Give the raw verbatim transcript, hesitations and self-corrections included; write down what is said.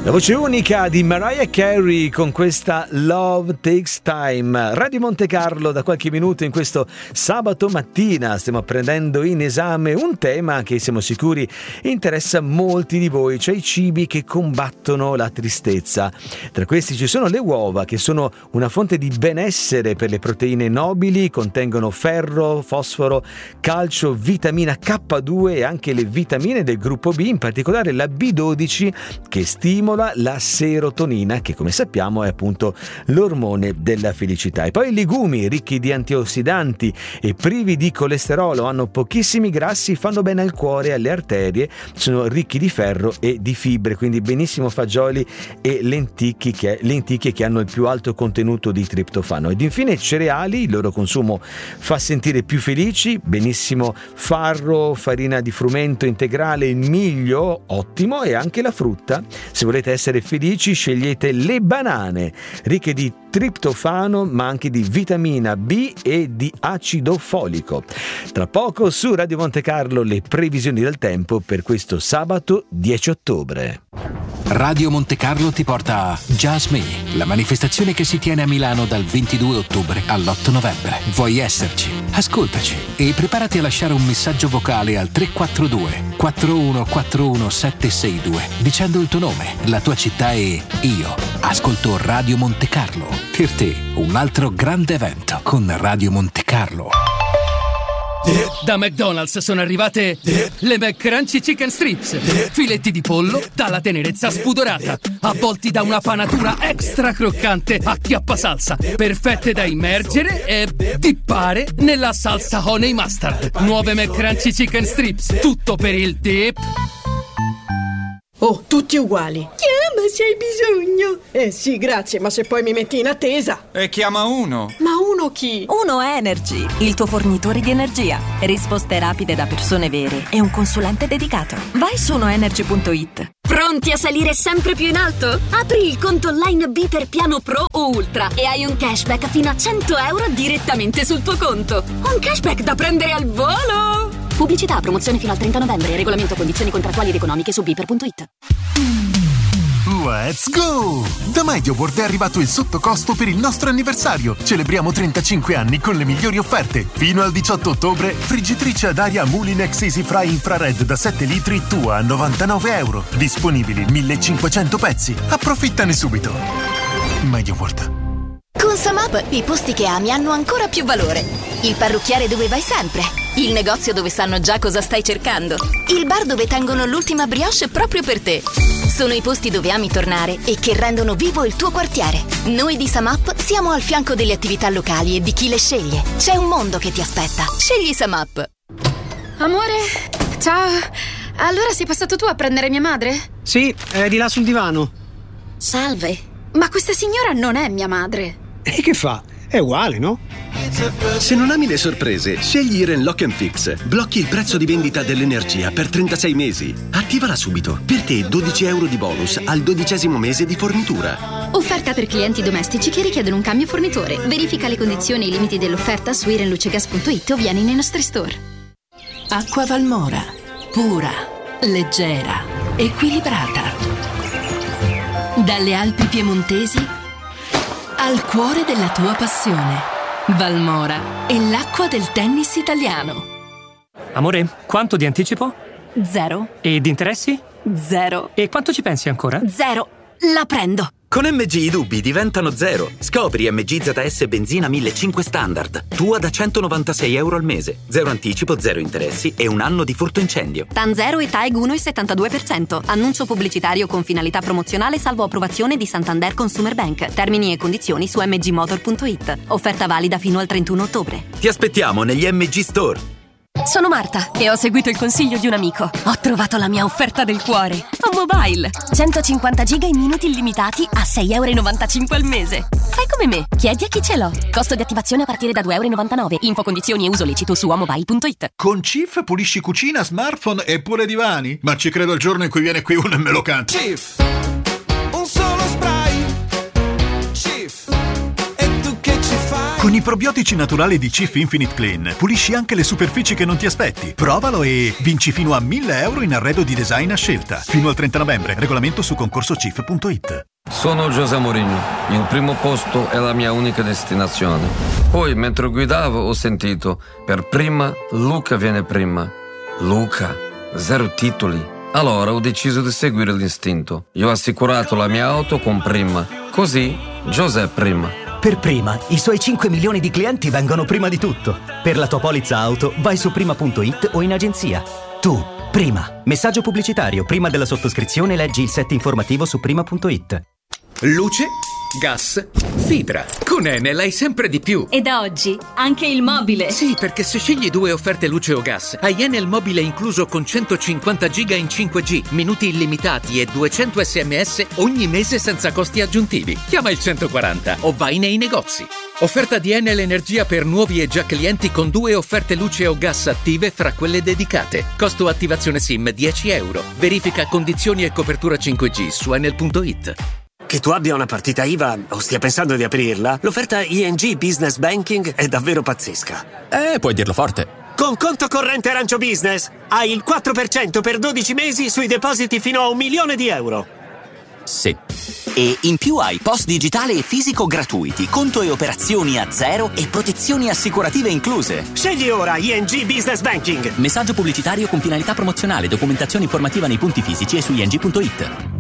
La voce unica di Mariah Carey con questa Love Takes Time. Radio Monte Carlo, da qualche minuto in questo sabato mattina stiamo prendendo in esame un tema che siamo sicuri interessa molti di voi, cioè i cibi che combattono la tristezza. Tra questi ci sono le uova, che sono una fonte di benessere per le proteine nobili, contengono ferro, fosforo, calcio, vitamina K due e anche le vitamine del gruppo B, in particolare la B dodici, che stimola la serotonina, che come sappiamo è appunto l'ormone della felicità. E poi i legumi, ricchi di antiossidanti e privi di colesterolo, hanno pochissimi grassi, fanno bene al cuore e alle arterie, sono ricchi di ferro e di fibre, quindi benissimo fagioli e lenticchie che, lenticchie che hanno il più alto contenuto di triptofano. Ed infine cereali, il loro consumo fa sentire più felici, benissimo farro, farina di frumento integrale, il miglio, ottimo, e anche la frutta. Se volete essere felici, scegliete le banane, ricche di triptofano ma anche di vitamina B e di acido folico. Tra poco su Radio Monte Carlo le previsioni del tempo per questo sabato dieci ottobre. Radio Monte Carlo ti porta a Just Me, la manifestazione che si tiene a Milano dal ventidue ottobre all'otto novembre. Vuoi esserci? Ascoltaci e preparati a lasciare un messaggio vocale al tre quattro due quattro uno quattro uno sette sei due dicendo il tuo nome, la tua città e io ascolto Radio Monte Carlo. Per te un altro grande evento con Radio Monte Carlo. Da McDonald's sono arrivate le McCrunchy Chicken Strips, filetti di pollo dalla tenerezza spudorata, avvolti da una panatura extra croccante a chiappa salsa, perfette da immergere e dippare nella salsa honey mustard. Nuove McCrunchy Chicken Strips, tutto per il dip. Oh, tutti uguali. Chiama se hai bisogno. Eh sì, grazie, ma se poi mi metti in attesa. E chiama uno. Ma uno chi? Uno Energy, il tuo fornitore di energia. Risposte rapide da persone vere e un consulente dedicato. Vai su unoenergy punto it. Pronti a salire sempre più in alto? Apri il conto online B per piano Pro o Ultra e hai un cashback fino a cento euro direttamente sul tuo conto. Un cashback da prendere al volo! Pubblicità, promozione fino al trenta novembre. Regolamento, condizioni contrattuali ed economiche su biper punto it. Let's go! Da MediaWorld è arrivato il sottocosto per il nostro anniversario. Celebriamo trentacinque anni con le migliori offerte. Fino al diciotto ottobre, friggitrice ad aria Mulinex Easy Fry Infrared da sette litri tua a novantanove euro. Disponibili millecinquecento pezzi. Approfittane subito. MediaWorld. Con SumUp i posti che ami hanno ancora più valore. Il parrucchiere dove vai sempre. Il negozio dove sanno già cosa stai cercando. Il bar dove tengono l'ultima brioche proprio per te. Sono i posti dove ami tornare e che rendono vivo il tuo quartiere. Noi di SumUp siamo al fianco delle attività locali e di chi le sceglie. C'è un mondo che ti aspetta. Scegli SumUp. Amore, ciao. Allora sei passato tu a prendere mia madre? Sì, è di là sul divano. Salve. Ma questa signora non è mia madre. E che fa? È uguale, no? Se non ami le sorprese, scegli Iren Lock and Fix. Blocchi il prezzo di vendita dell'energia per trentasei mesi. Attivala subito. Per te dodici euro di bonus al dodicesimo mese di fornitura. Offerta per clienti domestici che richiedono un cambio fornitore. Verifica le condizioni e i limiti dell'offerta su irenlucegas punto it o vieni nei nostri store. Acqua Valmora. Pura, leggera, equilibrata. Dalle Alpi piemontesi al cuore della tua passione. Valmora è l'acqua del tennis italiano. Amore, quanto di anticipo? Zero. E di interessi? Zero. E quanto ci pensi ancora? Zero. La prendo. Con M G i dubbi diventano zero. Scopri M G Z S benzina millecinquecento standard. Tua da centonovantasei euro al mese. Zero anticipo, zero interessi e un anno di furto incendio. TAN zero e T A E G uno virgola settantadue per cento. Annuncio pubblicitario con finalità promozionale salvo approvazione di Santander Consumer Bank. Termini e condizioni su m g motor punto it. Offerta valida fino al trentuno ottobre. Ti aspettiamo negli M G Store. Sono Marta e ho seguito il consiglio di un amico. Ho trovato la mia offerta del cuore. A Mobile. centocinquanta giga in minuti illimitati a sei euro e novantacinque al mese. Fai come me. Chiedi a chi ce l'ho. Costo di attivazione a partire da due euro e novantanove. Info, condizioni e uso lecito su amobile punto it. Con Cif pulisci cucina, smartphone e pure divani? Ma ci credo il giorno in cui viene qui uno e me lo canta. Cif. Un solo spray. Cif. E tu che ci fai? Con i probiotici naturali di Cif Infinite Clean pulisci anche le superfici che non ti aspetti. Provalo e vinci fino a mille euro in arredo di design a scelta. Fino al trenta novembre. Regolamento su concorso cif punto it. Sono José Mourinho. Il primo posto è la mia unica destinazione. Poi, mentre guidavo, ho sentito: per prima, Luca viene prima. Luca, zero titoli. Allora ho deciso di seguire l'istinto. Io ho assicurato la mia auto con Prima. Così, José prima. Per Prima, i suoi cinque milioni di clienti vengono prima di tutto. Per la tua polizza auto, vai su prima punto it o in agenzia. Tu, Prima. Messaggio pubblicitario. Prima della sottoscrizione leggi il set informativo su prima punto it. Luce, gas, fibra. Con Enel hai sempre di più. E da oggi anche il mobile. Sì, perché se scegli due offerte luce o gas, hai Enel mobile incluso con centocinquanta giga in cinque G, minuti illimitati e duecento sms ogni mese senza costi aggiuntivi. Chiama il centoquaranta o vai nei negozi. Offerta di Enel Energia per nuovi e già clienti con due offerte luce o gas attive fra quelle dedicate. Costo attivazione SIM dieci euro. Verifica condizioni e copertura cinque G su enel punto it. Che tu abbia una partita I V A o stia pensando di aprirla, l'offerta I N G Business Banking è davvero pazzesca. Eh, puoi dirlo forte. Con conto corrente Arancio Business hai il quattro per cento per dodici mesi sui depositi fino a un milione di euro. Sì. E in più hai post digitale e fisico gratuiti, conto e operazioni a zero e protezioni assicurative incluse. Scegli ora I N G Business Banking. Messaggio pubblicitario con finalità promozionale, documentazione informativa nei punti fisici e su i n g punto it.